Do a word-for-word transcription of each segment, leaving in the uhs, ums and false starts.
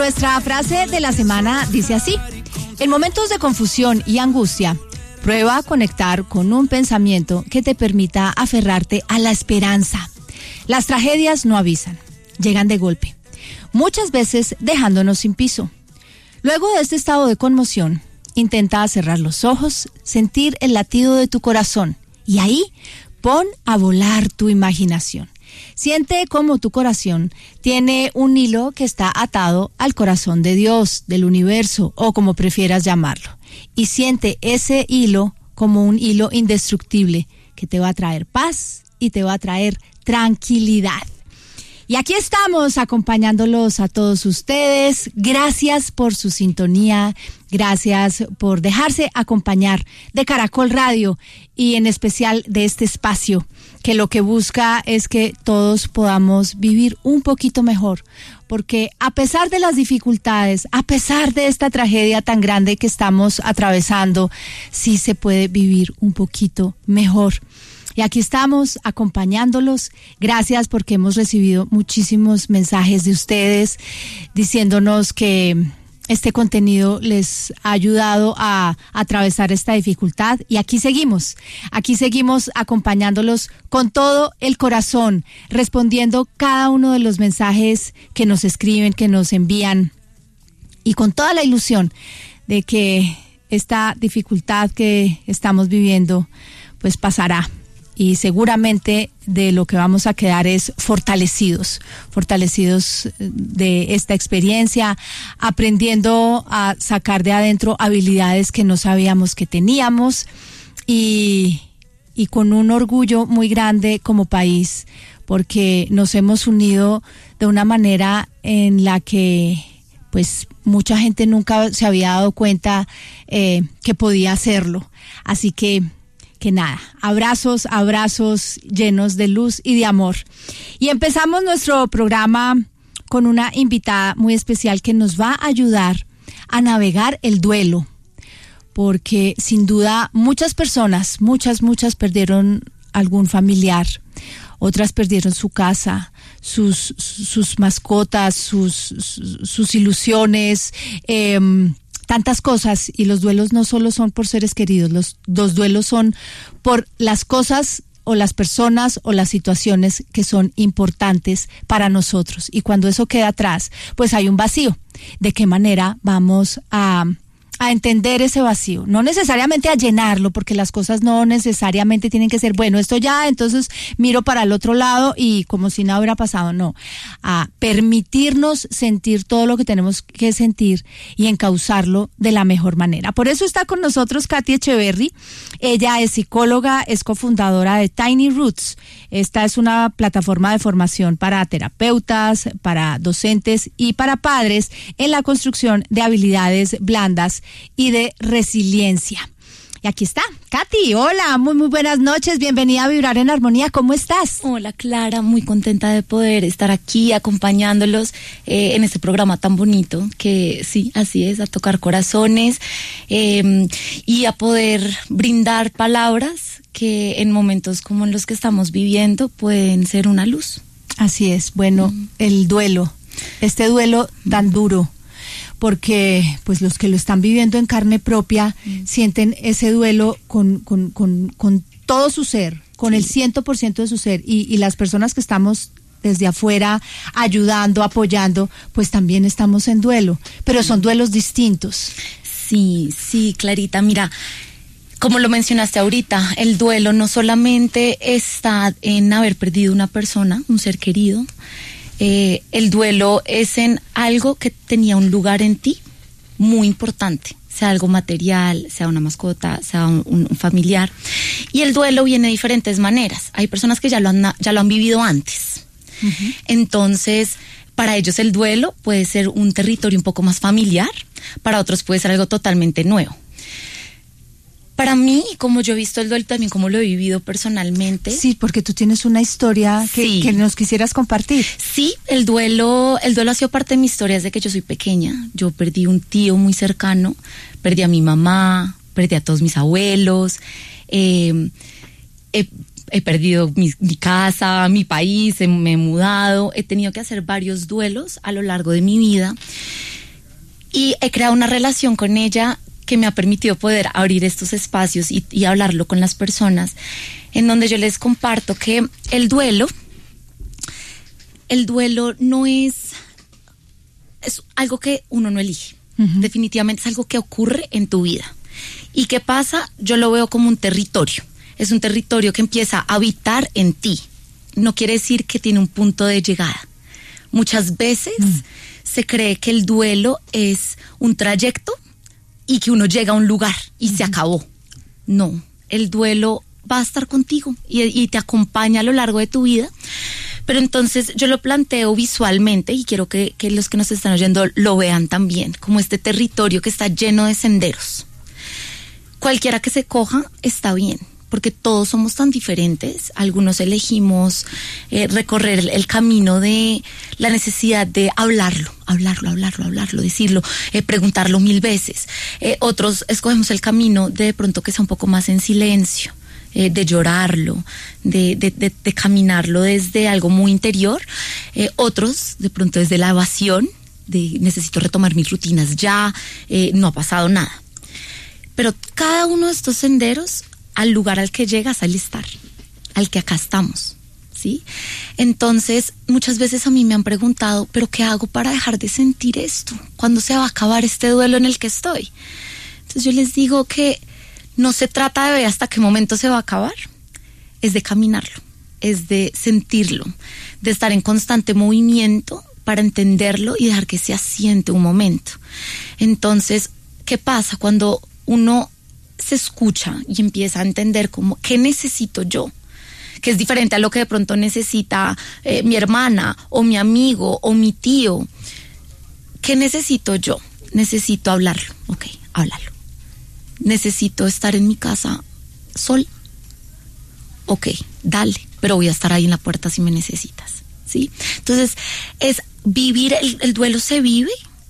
nuestra frase de la semana dice así: en momentos de confusión y angustia, prueba a conectar con un pensamiento que te permita aferrarte a la esperanza. Las tragedias no avisan, llegan de golpe, muchas veces dejándonos sin piso. Luego de este estado de conmoción, intenta cerrar los ojos, sentir el latido de tu corazón y ahí pon a volar tu imaginación. Siente cómo tu corazón tiene un hilo que está atado al corazón de Dios, del universo o como prefieras llamarlo. Y siente ese hilo como un hilo indestructible que te va a traer paz y te va a traer tranquilidad. Y aquí estamos acompañándolos a todos ustedes. Gracias por su sintonía, gracias por dejarse acompañar de Caracol Radio y en especial de este espacio que lo que busca es que todos podamos vivir un poquito mejor, porque a pesar de las dificultades, a pesar de esta tragedia tan grande que estamos atravesando, sí se puede vivir un poquito mejor. Y aquí estamos acompañándolos. Gracias porque hemos recibido muchísimos mensajes de ustedes diciéndonos que este contenido les ha ayudado a, a atravesar esta dificultad. Y aquí seguimos, aquí seguimos acompañándolos con todo el corazón, respondiendo cada uno de los mensajes que nos escriben, que nos envían, y con toda la ilusión de que esta dificultad que estamos viviendo pues pasará. Y seguramente de lo que vamos a quedar es fortalecidos, fortalecidos de esta experiencia, aprendiendo a sacar de adentro habilidades que no sabíamos que teníamos y, y con un orgullo muy grande como país, porque nos hemos unido de una manera en la que pues mucha gente nunca se había dado cuenta eh, que podía hacerlo. Así que Que nada, abrazos, abrazos llenos de luz y de amor. Y empezamos nuestro programa con una invitada muy especial que nos va a ayudar a navegar el duelo, porque sin duda muchas personas, muchas, muchas perdieron algún familiar, otras perdieron su casa, sus, sus mascotas, sus, sus, sus ilusiones, eh, tantas cosas, y los duelos no solo son por seres queridos, los, los duelos son por las cosas o las personas o las situaciones que son importantes para nosotros. Y cuando eso queda atrás, pues hay un vacío. ¿De qué manera vamos a, a entender ese vacío? No necesariamente a llenarlo, porque las cosas no necesariamente tienen que ser, bueno, esto ya, entonces miro para el otro lado y como si nada hubiera pasado. No, a permitirnos sentir todo lo que tenemos que sentir y encauzarlo de la mejor manera. Por eso está con nosotros Katy Echeverry. Ella es psicóloga, es cofundadora de Tiny Roots. Esta es una plataforma de formación para terapeutas, para docentes y para padres en la construcción de habilidades blandas y de resiliencia. Y aquí está, Katy, hola, muy muy buenas noches, bienvenida a Vibrar en Armonía, ¿cómo estás? Hola Clara, muy contenta de poder estar aquí acompañándolos eh, en este programa tan bonito, que sí, así es, a tocar corazones eh, y a poder brindar palabras que en momentos como los que estamos viviendo pueden ser una luz. Así es, bueno, mm. el duelo, este duelo tan duro, porque pues los que lo están viviendo en carne propia mm. sienten ese duelo con, con, con, con todo su ser, con sí. el cien por ciento de su ser, y, y las personas que estamos desde afuera ayudando, apoyando, pues también estamos en duelo, pero son duelos distintos. Sí, sí, Clarita, mira, como lo mencionaste ahorita, el duelo no solamente está en haber perdido una persona, un ser querido. Eh, el duelo es en algo que tenía un lugar en ti muy importante, sea algo material, sea una mascota, sea un, un familiar. Y el duelo viene de diferentes maneras. Hay personas que ya lo han, ya lo han vivido antes. Uh-huh. Entonces, para ellos el duelo puede ser un territorio un poco más familiar, para otros puede ser algo totalmente nuevo. Para mí, como yo he visto el duelo, también como lo he vivido personalmente. Sí, porque tú tienes una historia que, sí. que nos quisieras compartir. Sí, el duelo, el duelo ha sido parte de mi historia desde que yo soy pequeña. Yo perdí un tío muy cercano, perdí a mi mamá, perdí a todos mis abuelos, eh, he, he perdido mi, mi casa, mi país, me he mudado, he tenido que hacer varios duelos a lo largo de mi vida. Y he creado una relación con ella que me ha permitido poder abrir estos espacios y, y hablarlo con las personas, en donde yo les comparto que el duelo, el duelo no es, es algo que uno no elige. Uh-huh. Definitivamente es algo que ocurre en tu vida. ¿Y qué pasa? Yo lo veo como un territorio. Es un territorio que empieza a habitar en ti. No quiere decir que tiene un punto de llegada. Muchas veces mm. se cree que el duelo es un trayecto y que uno llega a un lugar y mm. se acabó. No, el duelo va a estar contigo y, y te acompaña a lo largo de tu vida. Pero entonces yo lo planteo visualmente y quiero que, que los que nos están oyendo lo vean también, como este territorio que está lleno de senderos. Cualquiera que se coja está bien, porque todos somos tan diferentes. Algunos elegimos eh, recorrer el, el camino de la necesidad de hablarlo, hablarlo, hablarlo, hablarlo, decirlo, eh, preguntarlo mil veces. Eh, otros escogemos el camino de, de pronto que sea un poco más en silencio, eh, de llorarlo, de, de, de, de caminarlo desde algo muy interior. Eh, otros, de pronto desde la evasión, de necesito retomar mis rutinas ya, eh, no ha pasado nada. Pero cada uno de estos senderos, al lugar al que llegas, al estar, al que acá estamos, ¿sí? Entonces, muchas veces a mí me han preguntado, ¿pero qué hago para dejar de sentir esto? ¿Cuándo se va a acabar este duelo en el que estoy? Entonces yo les digo que no se trata de ver hasta qué momento se va a acabar, es de caminarlo, es de sentirlo, de estar en constante movimiento para entenderlo y dejar que se asiente un momento. Entonces, ¿qué pasa cuando uno se escucha y empieza a entender como qué necesito yo? Que es diferente a lo que de pronto necesita eh, mi hermana o mi amigo o mi tío. ¿Qué necesito yo? Necesito hablarlo. Ok, háblalo. Necesito estar en mi casa sola. Ok, dale, pero voy a estar ahí en la puerta si me necesitas, ¿sí? Entonces, es vivir, el, el duelo se vive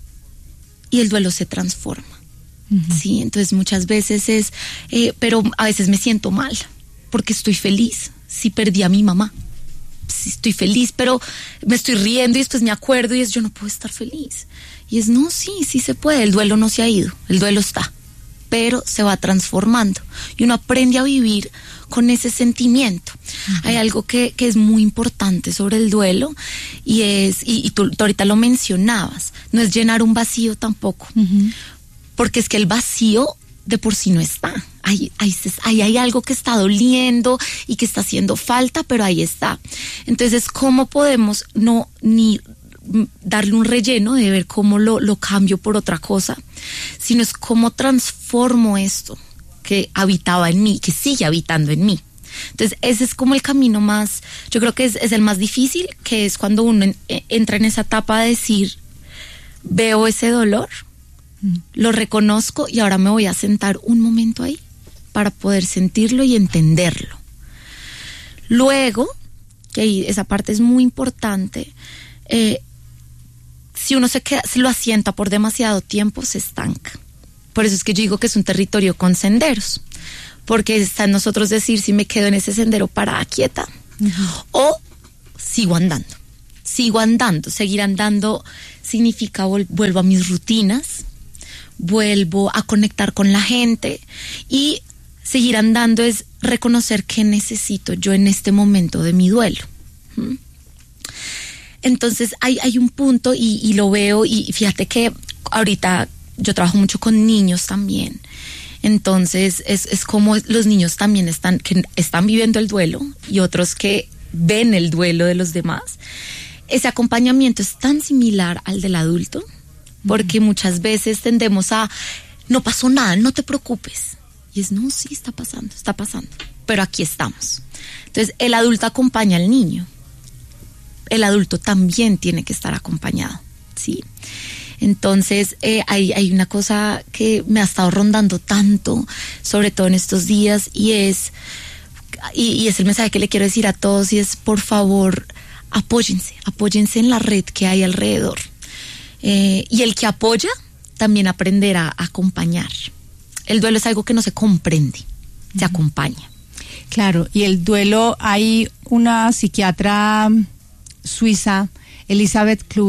y el duelo se transforma. Uh-huh. Sí, entonces muchas veces es, eh, pero a veces me siento mal porque estoy feliz si perdí a mi mamá. Sí, estoy feliz, pero me estoy riendo y después me acuerdo y es yo no puedo estar feliz. Y es no, sí, sí se puede, el duelo no se ha ido, el duelo está, pero se va transformando y uno aprende a vivir con ese sentimiento. Uh-huh. Hay algo que, que es muy importante sobre el duelo y es, y, y tú, tú ahorita lo mencionabas, no es llenar un vacío tampoco. Uh-huh. Porque es que el vacío de por sí no está. Ahí, ahí, ahí hay algo que está doliendo y que está haciendo falta, pero ahí está. Entonces, ¿cómo podemos no ni darle un relleno de ver cómo lo, lo cambio por otra cosa? Sino es cómo transformo esto que habitaba en mí, que sigue habitando en mí. Entonces, ese es como el camino más, yo creo que es, es el más difícil, que es cuando uno en, entra en esa etapa de decir, veo ese dolor, lo reconozco y ahora me voy a sentar un momento ahí para poder sentirlo y entenderlo. Luego, que ahí esa parte es muy importante, eh, si uno se queda, se lo asienta por demasiado tiempo, se estanca. Por eso es que yo digo que es un territorio con senderos, porque está en nosotros decir si me quedo en ese sendero parada, quieta, uh-huh, o sigo andando. Sigo andando, seguir andando significa vol- vuelvo a mis rutinas, vuelvo a conectar con la gente y seguir andando es reconocer qué necesito yo en este momento de mi duelo. ¿Mm? Entonces hay, hay un punto y, y lo veo y fíjate que ahorita yo trabajo mucho con niños también. Entonces es, es como los niños también están, que están viviendo el duelo y otros que ven el duelo de los demás. Ese acompañamiento es tan similar al del adulto, porque muchas veces tendemos a, no pasó nada, no te preocupes. Y es, no, sí, está pasando, está pasando, pero aquí estamos. Entonces, el adulto acompaña al niño. El adulto también tiene que estar acompañado, ¿sí? Entonces, eh, hay, hay una cosa que me ha estado rondando tanto, sobre todo en estos días, y es, y, y es el mensaje que le quiero decir a todos, y es, por favor, apóyense, apóyense en la red que hay alrededor. Eh, y el que apoya también aprenderá a acompañar. El duelo es algo que no se comprende, se uh-huh, acompaña. Claro, y el duelo, hay una psiquiatra suiza, Elisabeth Kluwer,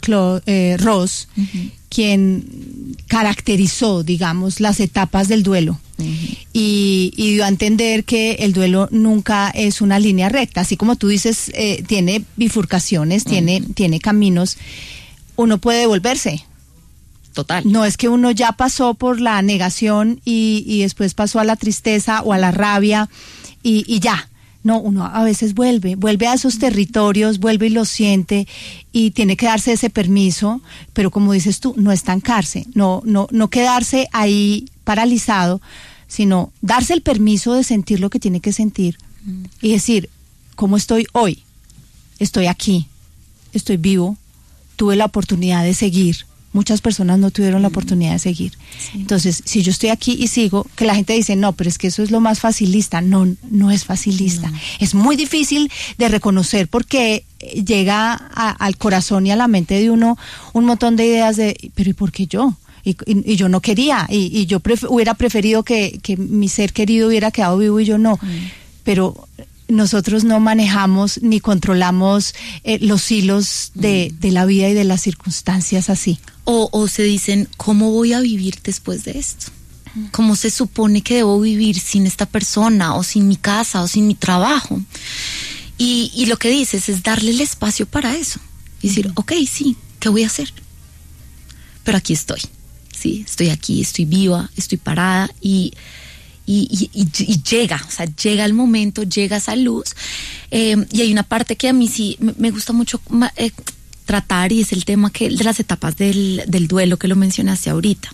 Kubler-Ross, eh, Ross, uh-huh. quien caracterizó, digamos, las etapas del duelo. Uh-huh. y, y dio a entender que el duelo nunca es una línea recta, así como tú dices, eh, tiene bifurcaciones, uh-huh. tiene, tiene caminos, uno puede devolverse. Total. No es que uno ya pasó por la negación y, y después pasó a la tristeza o a la rabia y, y ya. No, uno a veces vuelve, vuelve a esos territorios, vuelve y lo siente y tiene que darse ese permiso, pero como dices tú, no estancarse, no, no, no quedarse ahí paralizado, sino darse el permiso de sentir lo que tiene que sentir mm. y decir, ¿cómo estoy hoy? Estoy aquí, estoy vivo, tuve la oportunidad de seguir. Muchas personas no tuvieron la oportunidad de seguir. Sí. Entonces, si yo estoy aquí y sigo, que la gente dice, no, pero es que eso es lo más facilista. No, no es facilista. No. Es muy difícil de reconocer porque llega a, al corazón y a la mente de uno un montón de ideas de, pero ¿y por qué yo? Y, y, y yo no quería, y, y yo pref- hubiera preferido que, que mi ser querido hubiera quedado vivo y yo no. Mm. Pero nosotros no manejamos ni controlamos eh, los hilos de, mm. de la vida y de las circunstancias así. O, o se dicen, ¿cómo voy a vivir después de esto? ¿Cómo se supone que debo vivir sin esta persona o sin mi casa o sin mi trabajo? Y, y lo que dices es darle el espacio para eso. Y decir, uh-huh. ok, sí, ¿qué voy a hacer? Pero aquí estoy, sí, estoy aquí, estoy viva, estoy parada y, y, y, y, y llega, o sea, llega el momento, llega esa luz. Eh, y hay una parte que a mí sí me, me gusta mucho eh, tratar y es el tema que de las etapas del, del duelo que lo mencionaste ahorita.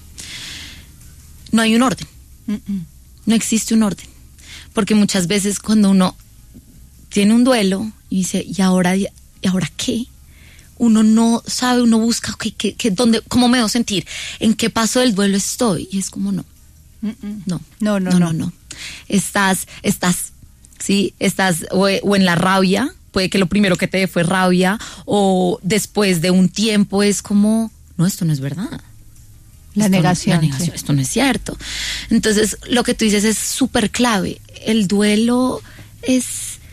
No hay un orden, uh-uh. no existe un orden, porque muchas veces cuando uno tiene un duelo y dice, ¿y ahora, y ahora qué? Uno no sabe, uno busca, okay, ¿qué, qué, dónde, ¿cómo me debo sentir? ¿En qué paso del duelo estoy? Y es como no, uh-uh. no, no, no, no, no, no, no. Estás, estás, sí, estás o, o en la rabia. Puede que lo primero que te dé fue rabia o después de un tiempo es como, no, esto no es verdad. La esto negación. No, la negación, sí. Esto no es cierto. Entonces, lo que tú dices es súper clave. El duelo es,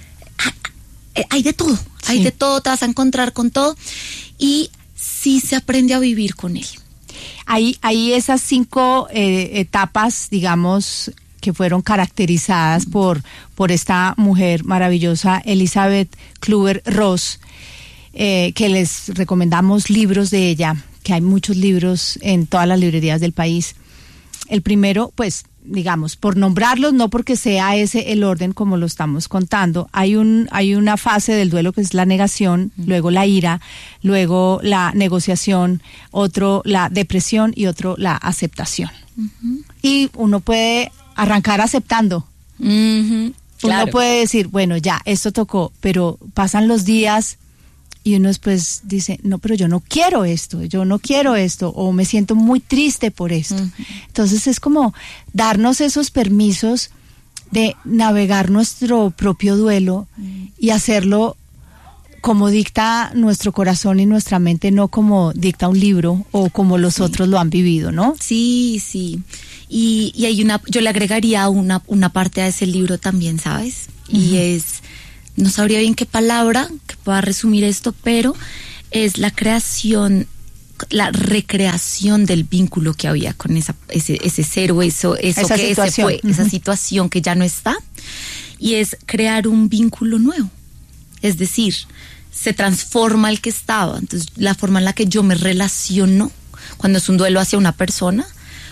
hay de todo, sí. hay de todo, te vas a encontrar con todo y sí se aprende a vivir con él. Hay, hay esas cinco eh, etapas, digamos, que fueron caracterizadas por, por esta mujer maravillosa, Elizabeth Kubler-Ross, eh, que les recomendamos libros de ella, que hay muchos libros en todas las librerías del país. El primero, pues, digamos, por nombrarlos, no porque sea ese el orden como lo estamos contando, hay un, hay una fase del duelo que es la negación, uh-huh. luego la ira, luego la negociación, otro la depresión y otro la aceptación. Uh-huh. Y uno puede arrancar aceptando. Uh-huh, claro. Uno puede decir, bueno, ya, esto tocó, pero pasan los días y uno después dice, no, pero yo no quiero esto, yo no quiero esto, o me siento muy triste por esto. Uh-huh. Entonces es como darnos esos permisos de navegar nuestro propio duelo uh-huh. y hacerlo como dicta nuestro corazón y nuestra mente, no como dicta un libro o como los sí. otros lo han vivido, ¿no? Sí, sí. Y, y hay una, yo le agregaría una, una parte a ese libro también, ¿sabes? Uh-huh. Y es, no sabría bien qué palabra que pueda resumir esto, pero es la creación, la recreación del vínculo que había con esa, ese, ese ser o eso, eso esa que situación. ese fue, uh-huh. esa situación que ya no está, y es crear un vínculo nuevo. Es decir, se transforma el que estaba. Entonces, la forma en la que yo me relaciono cuando es un duelo hacia una persona,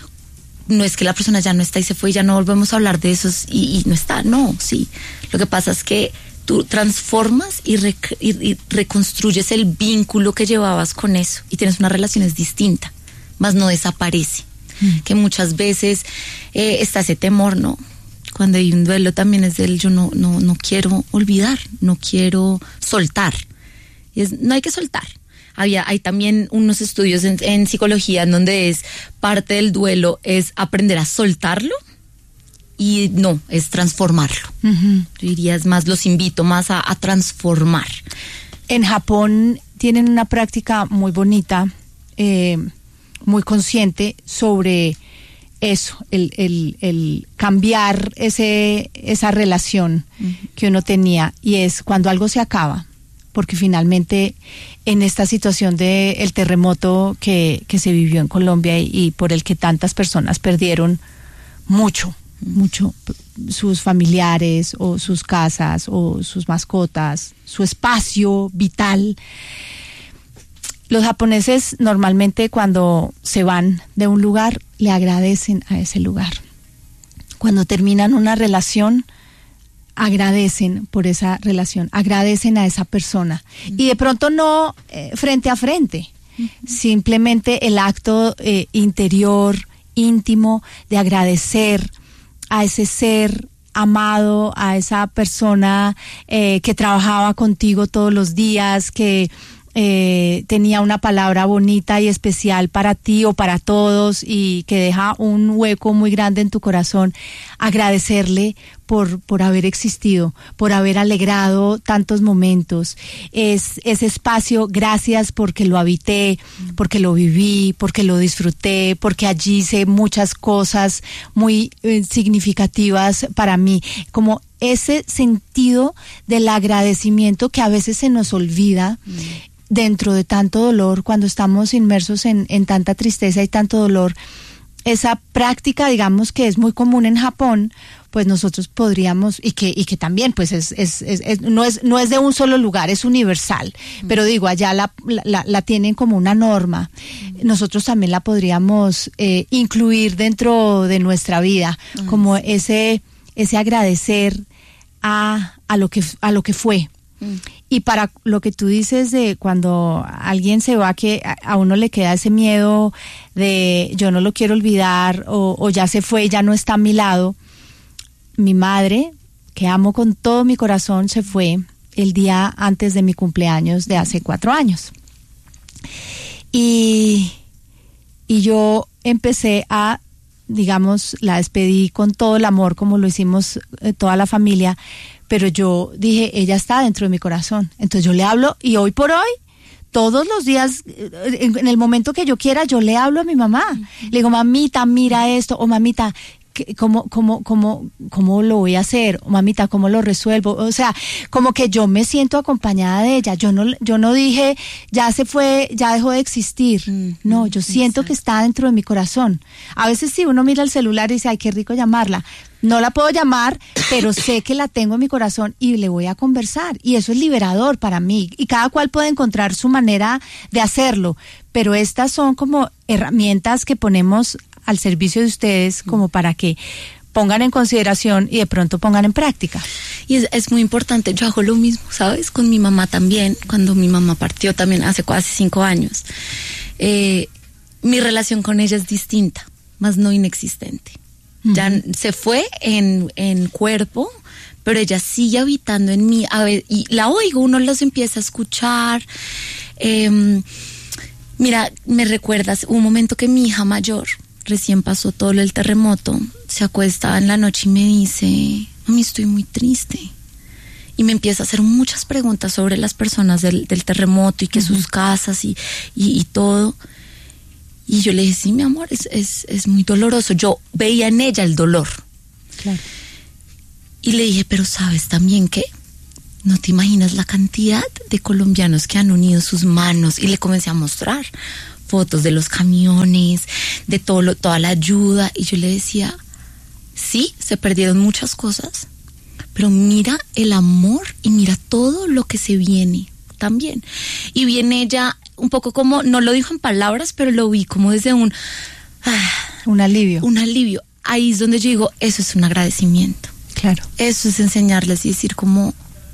no es que la persona ya no está y se fue y ya no volvemos a hablar de eso y, y no está, no, sí. Lo que pasa es que tú transformas y, rec- y, y reconstruyes el vínculo que llevabas con eso y tienes una relación distinta, más no desaparece. Mm. Que muchas veces eh, está ese temor, ¿no? Cuando hay un duelo también es del yo no, no, no quiero olvidar, no quiero soltar. Y es, no hay que soltar. Había, hay también unos estudios en, en psicología en donde es parte del duelo es aprender a soltarlo y no, es transformarlo. Uh-huh. Yo diría, es más, los invito más a, a transformar. En Japón tienen una práctica muy bonita, eh, muy consciente sobre eso, el, el, el cambiar ese, esa relación uh-huh. que uno tenía, y es cuando algo se acaba, porque finalmente en esta situación de el terremoto que, que se vivió en Colombia y, y por el que tantas personas perdieron mucho, mucho, sus familiares o sus casas o sus mascotas, su espacio vital. Los japoneses normalmente cuando se van de un lugar le agradecen a ese lugar. Cuando terminan una relación, agradecen por esa relación, agradecen a esa persona. Uh-huh. Y de pronto no eh, frente a frente, uh-huh. simplemente el acto eh, interior, íntimo, de agradecer a ese ser amado, a esa persona eh, que trabajaba contigo todos los días, que eh, tenía una palabra bonita y especial para ti o para todos y que deja un hueco muy grande en tu corazón. Agradecerle por, por haber existido, por haber alegrado tantos momentos. Es ese espacio, gracias porque lo habité, porque lo viví, porque lo disfruté, porque allí hice muchas cosas muy eh, significativas para mí. Como ese sentido del agradecimiento que a veces se nos olvida mm. dentro de tanto dolor, cuando estamos inmersos en, en tanta tristeza y tanto dolor. Esa práctica, digamos, que es muy común en Japón, pues nosotros podríamos, y que y que también pues es, es, es, es no es no es de un solo lugar, es universal, mm. pero digo, allá la, la, la tienen como una norma. Mm. Nosotros también la podríamos eh, incluir dentro de nuestra vida, mm. como ese ese agradecer a, a lo que a lo que fue. Mm. Y para lo que tú dices de cuando alguien se va, que a uno le queda ese miedo de yo no lo quiero olvidar o, o ya se fue, ya no está a mi lado. Mi madre, que amo con todo mi corazón, se fue el día antes de mi cumpleaños de hace cuatro años. Y, y yo empecé a, digamos, la despedí con todo el amor, como lo hicimos eh, toda la familia, pero yo dije, ella está dentro de mi corazón. Entonces yo le hablo y hoy por hoy, todos los días, en, en el momento que yo quiera, yo le hablo a mi mamá. Uh-huh. Le digo, mamita, mira esto, o mamita, ¿cómo, cómo, cómo, cómo lo voy a hacer? O mamita, ¿cómo lo resuelvo? O sea, como que yo me siento acompañada de ella. Yo no, yo no dije, ya se fue, ya dejó de existir. Uh-huh. No, yo siento Exacto. que está dentro de mi corazón. A veces sí, uno mira el celular y dice, ay, qué rico llamarla. No la puedo llamar, pero sé que la tengo en mi corazón y le voy a conversar. Y eso es liberador para mí. Y cada cual puede encontrar su manera de hacerlo. Pero estas son como herramientas que ponemos al servicio de ustedes como para que pongan en consideración y de pronto pongan en práctica. Y es, es muy importante. Yo hago lo mismo, ¿sabes? Con mi mamá también. Cuando mi mamá partió también hace casi cinco años. Eh, mi relación con ella es distinta, más no inexistente. Ya se fue en, en cuerpo, pero ella sigue habitando en mí. A ver, y la oigo, uno los empieza a escuchar. Eh, mira, me recuerdas un momento que mi hija mayor, recién pasó todo el terremoto, se acuesta en la noche y me dice, mami, estoy muy triste. Y me empieza a hacer muchas preguntas sobre las personas del, del terremoto y que uh-huh. sus casas y, y, y todo. Y yo le dije, sí, mi amor, es, es, es muy doloroso. Yo veía en ella el dolor. Claro. Y le dije, pero ¿sabes también qué? No te imaginas la cantidad de colombianos que han unido sus manos. Y le comencé a mostrar fotos de los camiones, de todo lo, toda la ayuda. Y yo le decía, sí, se perdieron muchas cosas, pero mira el amor y mira todo lo que se viene también. Y viene ella un poco como, no lo dijo en palabras, pero lo vi como desde un... Ah, un alivio. Un alivio. Ahí es donde yo digo, eso es un agradecimiento. Claro. Eso es enseñarles y decir como,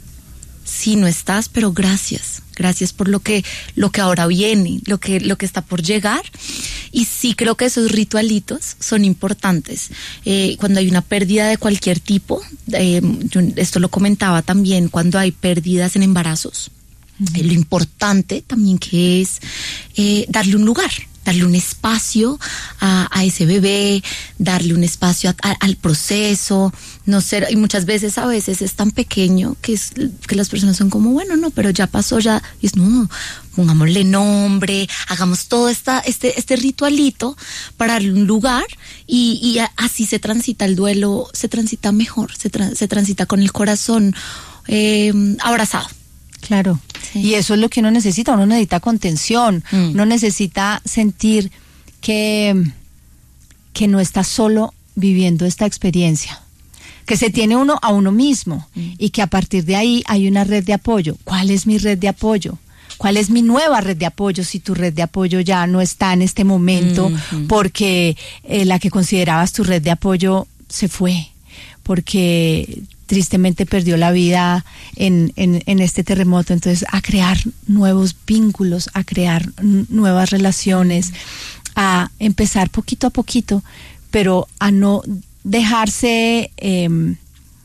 sí, no estás, pero gracias. Gracias por lo que, lo que ahora viene, lo que, lo que está por llegar. Y sí creo que esos ritualitos son importantes. Eh, cuando hay una pérdida de cualquier tipo, eh, yo esto lo comentaba también, cuando hay pérdidas en embarazos, Eh, lo importante también que es eh, darle un lugar, darle un espacio a, a ese bebé, darle un espacio a, a, al proceso, no ser, y muchas veces a veces es tan pequeño que es que las personas son como, bueno, no, pero ya pasó, ya, y es no, pongámosle nombre, hagamos todo esta, este, este ritualito para darle un lugar y, y a, así se transita el duelo, se transita mejor, se, tra, se transita con el corazón eh, abrazado. Claro, Sí. Y eso es lo que uno necesita, uno necesita contención, mm. uno necesita sentir que, que no está solo viviendo esta experiencia, que se tiene uno a uno mismo mm. y que a partir de ahí hay una red de apoyo. ¿Cuál es mi red de apoyo? ¿Cuál es mi nueva red de apoyo si tu red de apoyo ya no está en este momento mm-hmm. porque eh, la que considerabas tu red de apoyo se fue, porque tristemente perdió la vida en, en, en este terremoto? Entonces, a crear nuevos vínculos, a crear n- nuevas relaciones, a empezar poquito a poquito, pero a no dejarse eh,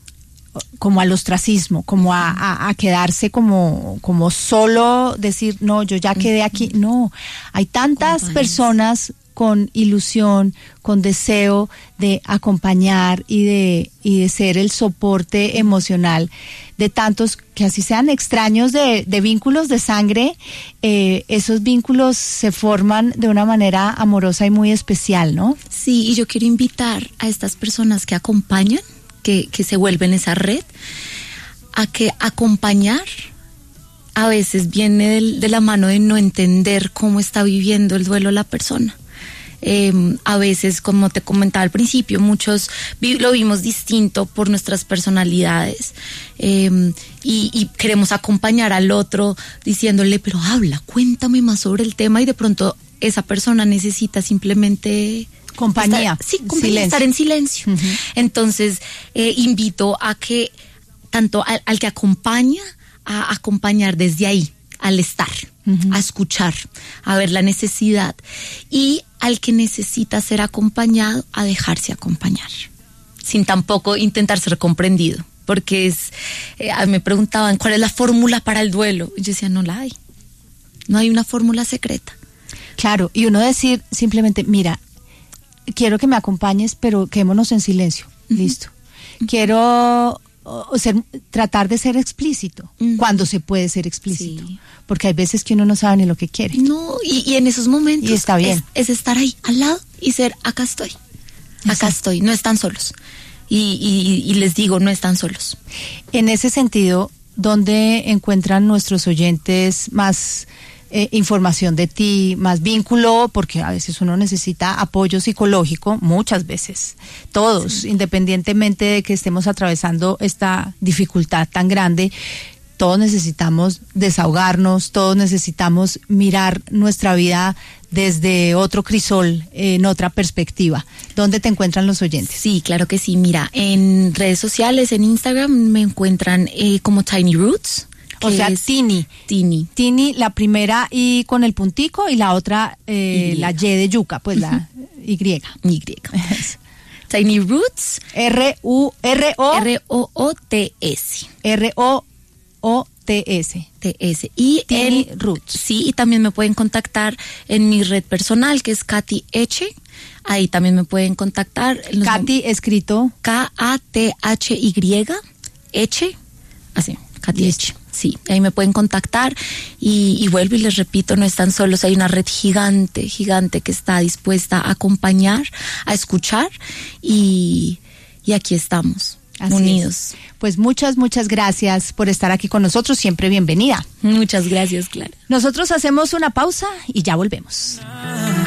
como al ostracismo, como a, a, a quedarse como, como solo decir, no, yo ya quedé aquí. No, hay tantas personas con ilusión, con deseo de acompañar y de, y de ser el soporte emocional de tantos, que así sean extraños de, de vínculos de sangre, eh, esos vínculos se forman de una manera amorosa y muy especial, ¿no? Sí, y yo quiero invitar a estas personas que acompañan, que, que se vuelven esa red, a que acompañar a veces viene de, de la mano de no entender cómo está viviendo el duelo la persona. Eh, a veces, como te comentaba al principio, muchos vi, lo vimos distinto por nuestras personalidades, eh, y, y queremos acompañar al otro diciéndole, pero habla, cuéntame más sobre el tema, y de pronto esa persona necesita simplemente compañía, estar, sí, compañía, estar en silencio. Uh-huh. Entonces eh, invito a que tanto al, al que acompaña, a acompañar desde ahí, al estar, uh-huh. a escuchar, a ver la necesidad, y al que necesita ser acompañado, a dejarse acompañar, sin tampoco intentar ser comprendido, porque es, eh, me preguntaban cuál es la fórmula para el duelo, y yo decía, no la hay, no hay una fórmula secreta. Claro, y uno decir simplemente, mira, quiero que me acompañes, pero quedémonos en silencio, uh-huh. listo. Uh-huh. Quiero o ser, tratar de ser explícito, uh-huh. cuando se puede ser explícito, sí. porque hay veces que uno no sabe ni lo que quiere. No, y, y en esos momentos y está bien. Es, es estar ahí al lado y ser, acá estoy, acá Exacto. estoy, no están solos. Y, y, y les digo, no están solos. En ese sentido, ¿dónde encuentran nuestros oyentes más Eh, información de ti, más vínculo? Porque a veces uno necesita apoyo psicológico, muchas veces, todos, sí. independientemente de que estemos atravesando esta dificultad tan grande, todos necesitamos desahogarnos, todos necesitamos mirar nuestra vida desde otro crisol, en otra perspectiva. ¿Dónde te encuentran los oyentes? Sí, claro que sí, mira, en redes sociales, en Instagram me encuentran eh, como Tiny Roots. O sea, Tini. Tini. Tini, la primera Y con el puntico y la otra, eh, y. la Y de yuca, pues uh-huh. la Y. Y. Tiny Roots. R U R O R O O T S. R O O T S. T S. Y Tini en Roots. Sí, y también me pueden contactar en mi red personal, que es Katy Eche. Ahí también me pueden contactar. Katy mom- escrito K A T H Y Eche. Así, Katy Eche. Sí, ahí me pueden contactar y, y vuelvo y les repito, no están solos, hay una red gigante, gigante que está dispuesta a acompañar, a escuchar y, y aquí estamos, Así unidos. Es. Pues muchas, muchas gracias por estar aquí con nosotros, siempre bienvenida. Muchas gracias, Clara. Nosotros hacemos una pausa y ya volvemos.